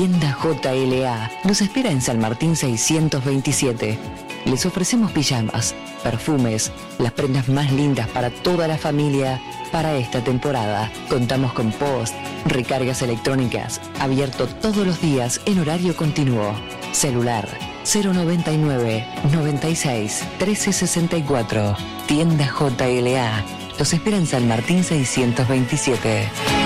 Tienda JLA nos espera en San Martín 627. Les ofrecemos pijamas, perfumes, las prendas más lindas para toda la familia para esta temporada. Contamos con post, recargas electrónicas, abierto todos los días en horario continuo. Celular 099 96 1364. Tienda JLA. Los espera en San Martín 627.